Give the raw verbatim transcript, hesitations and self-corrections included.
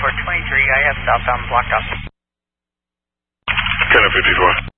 four twenty-three, I have southbound blocked off. ten fifty-four.